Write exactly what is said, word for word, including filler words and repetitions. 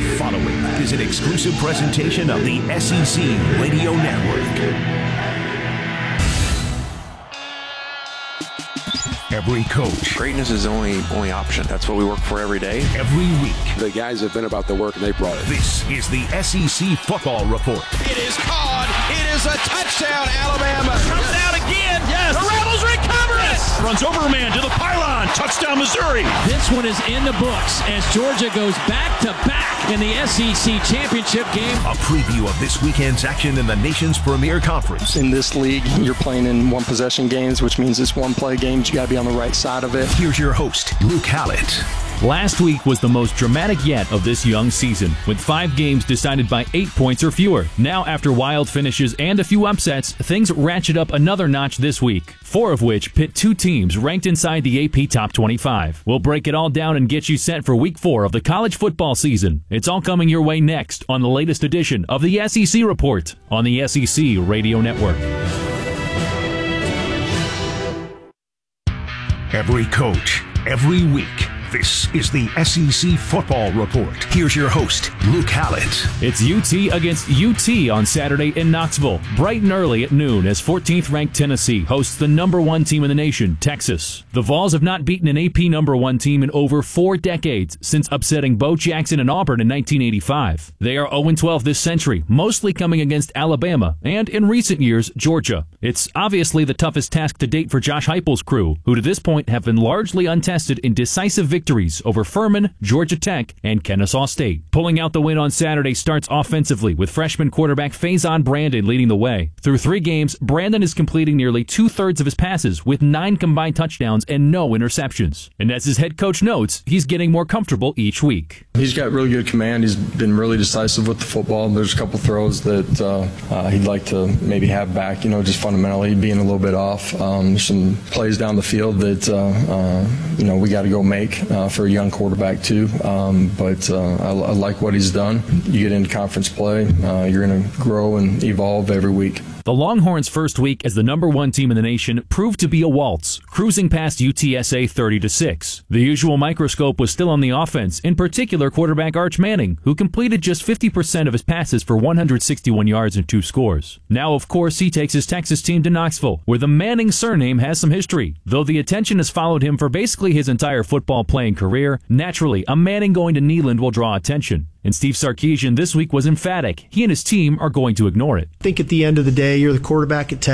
following is an exclusive presentation of the S E C Radio Network. Every coach. Greatness is the only, only option. That's what we work for every day. Every week. The guys have been about the work and they brought it. This is the S E C Football Report. It is caught. It is a touchdown, Alabama. Comes out again. Yes. The Rebels recover it. Yes. Runs over a man to the pylon. Touchdown, Missouri. This one is in the books as Georgia goes back to back in the S E C championship game. A preview of this weekend's action in the nation's premier conference. In this league, you're playing in one possession games, which means it's one play games. You got to be on the right side of it. Here's your host, Luke Hallett. Last week was the most dramatic yet of this young season, with five games decided by eight points or fewer. Now, after wild finishes and a few upsets, things ratchet up another notch this week, four of which pit two teams ranked inside the A P Top twenty-five. We'll break it all down and get you set for week four of the college football season. It's all coming your way next on the latest edition of the S E C Report on the S E C Radio Network. Every coach, every week. This is the S E C Football Report. Here's your host, Luke Hallett. It's U T against U T on Saturday in Knoxville, bright and early at noon as fourteenth-ranked Tennessee hosts the number one team in the nation, Texas. The Vols have not beaten an A P number one team in over four decades since upsetting Bo Jackson and Auburn in nineteen eighty-five. They are oh and twelve this century, mostly coming against Alabama and, in recent years, Georgia. It's obviously the toughest task to date for Josh Heupel's crew, who to this point have been largely untested in decisive victories victories over Furman, Georgia Tech, and Kennesaw State. Pulling out the win on Saturday starts offensively with freshman quarterback Faison Brandon leading the way. Through three games, Brandon is completing nearly two-thirds of his passes with nine combined touchdowns and no interceptions. And as his head coach notes, he's getting more comfortable each week. He's got really good command. He's been really decisive with the football. There's a couple throws that uh, uh, he'd like to maybe have back, you know, just fundamentally being a little bit off. Um, some plays down the field that, uh, uh, you know, we got to go make. Uh, for a young quarterback too, um, but uh, I, I like what he's done. You get into conference play, uh, you're going to grow and evolve every week. The Longhorns' first week as the number one team in the nation proved to be a waltz, cruising past U T S A thirty to six. The usual microscope was still on the offense, in particular quarterback Arch Manning, who completed just fifty percent of his passes for one hundred sixty-one yards and two scores. Now, of course, he takes his Texas team to Knoxville, where the Manning surname has some history. Though the attention has followed him for basically his entire football playing career, naturally, a Manning going to Neyland will draw attention. And Steve Sarkisian this week was emphatic. He and his team are going to ignore it. I think at the end of the day, you're the quarterback at Texas.